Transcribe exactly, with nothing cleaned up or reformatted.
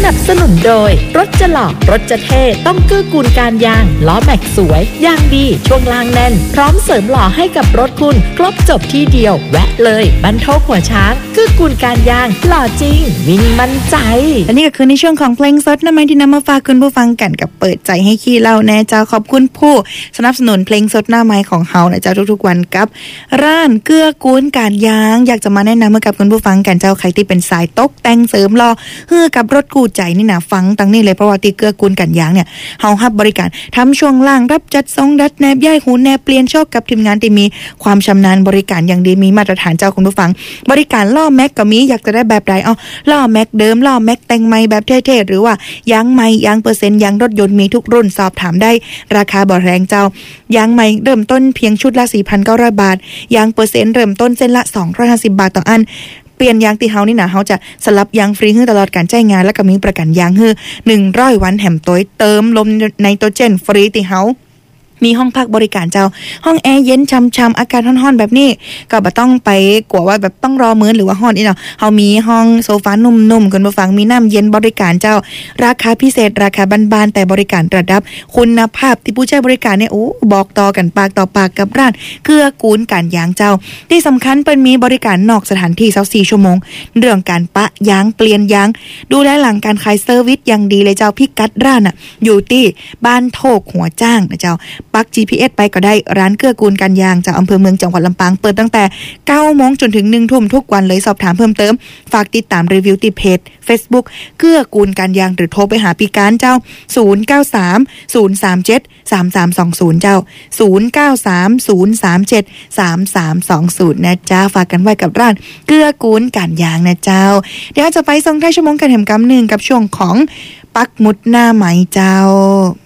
นับสนุนโดยรถจะหล่อรถจะเท่ต้องเกื้อกูลการยางล้อแม็กสวยยางดีช่วงล่างแน่นพร้อมเสริมหล่อให้กับรถคุณครบจบที่เดียวแวะเลยบรรโทกหัวช้างเกื้อกูลการยางหล่อจริงวิ่งมั่นใจและนี่ก็คือในช่วงของเพลงสดน้ำไม้ที่นำมาฝากคุณผู้ฟังกันกับเปิดใจให้ขี้เล่าแน่เจ้าขอบคุณผู้สนับสนุนเพลงสดหน้าไม้ของเฮานะเจ้าทุกๆวันกับร้านเกื้อกูลการยางอยากจะมาแนะนำให้กับคุณผู้ฟังกันเจ้าใครที่เป็นสายตกแต่งเสริมหล่อเฮือกับรถกู้ใจนี่นะฟังตั้งนี่เลยเพราะว่าที่เกื้อกูลการยางเนี่ยเฮารับบริการทำช่วงล่างรับจัดทรงดัดแนบย้ายหูแนบเปลี่ยนโชคกับทีมงานที่มีความชำนาญบริการอย่างดีมีมาตรฐานเจ้าคุณผู้ฟังบริการล่อแม็กก็มีอยากจะได้แบบใดเอาล่อแม็กเดิมล่อแม็กแต่งใหม่แบบเท่ๆหรือว่ายางใหม่ยางเปอร์เซ็นต์ยางรถยนต์มีทุกรุ่นสอบถามได้ราคาบ่แรงเจ้ายางใหม่เริ่มต้นเพียงชุดละ สี่พันเก้าร้อย บาทยางเปอร์เซ็นต์เริ่มต้นเส้นละสองร้อยห้าสิบบาทต่ออันเปลี่ยนยางที่เฮานี่นะเฮาจะสลับยางฟรีให้ตลอดการใช้งานแล้วก็มีประกันยางให้หนึ่งร้อยวันแถมตัวเติมลมไนโตรเจนฟรีที่เฮามีห้องพักบริการเจ้าห้องแอร์เย็นช่ำๆอากาศร้อนๆแบบนี้ก็บ่ต้องไปกลัวว่าแบบต้องรอมื้อหรือว่าร้อนอีเนาะเฮามีห้องโซฟานุ่มๆคุณผู้ฟังมีน้ำเย็นบริการเจ้าราคาพิเศษราคาบานๆแต่บริการระดับคุณภาพที่ผู้ใช้บริการเนี่ยโอ้บอกต่อกันปากต่อปากกับร้านเกื้อกูลการยางเจ้าที่สำคัญเปิ้นมีบริการนอกสถานที่ยี่สิบสี่ชั่วโมงเรื่องการปะยางเปลี่ยนยางดูแลหลังการขายเซอร์วิสอย่างดีเลยเจ้าพิกัดร้านน่ะอยู่ที่บ้านโทกหัวจ้างนะเจ้าปัก จี พี เอส ไปก็ได้ร้านเกื้อกูลการยางจากอำเภอเมืองจังหวัดลำปางเปิดตั้งแต่ เก้าโมง จนถึง หนึ่งทุ่มทุกวันเลยสอบถามเพิ่มเติมฝากติดตามรีวิวที่เพจ Facebook เกื้อกูลการยางหรือโทรไปหาพี่การเจ้าศูนย์ เก้า สาม ศูนย์ สาม เจ็ด สาม สาม สอง ศูนย์เจ้าศูนย์ เก้า สาม ศูนย์ สาม เจ็ด สาม สาม สอง ศูนย์นะจ้าฝากกันไว้กับร้านเกื้อกูลการยางนะเจ้าเดี๋ยวจะไปส่งท้ายชั่วโมงกันแห่งกำหนึ่งกับช่วงของปักหมุดหน้าไหมเจ้า